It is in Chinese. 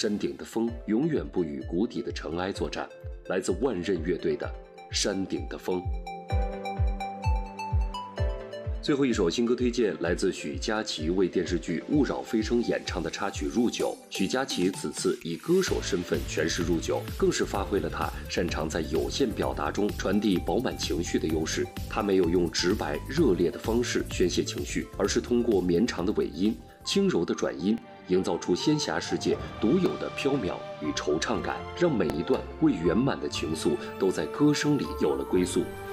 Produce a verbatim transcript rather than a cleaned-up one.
山顶的风永远不与谷底的尘埃作战。来自万仞乐队的《山顶的风》。最后一首新歌推荐来自许佳琪为电视剧《勿扰飞升》演唱的插曲《入酒》。许佳琪此次以歌手身份诠释《入酒》，更是发挥了她擅长在有限表达中传递饱满情绪的优势。她没有用直白热烈的方式宣泄情绪，而是通过绵长的尾音、轻柔的转音，营造出仙侠世界独有的飘渺与惆怅感，让每一段未圆满的情愫都在歌声里有了归宿。